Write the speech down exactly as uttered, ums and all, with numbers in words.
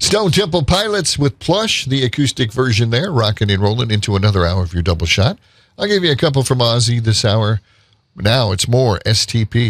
Stone Temple Pilots with Plush, the acoustic version there, rocking and rolling into another hour of your double shot. I'll give you a couple from Ozzy this hour. Now it's more S T P.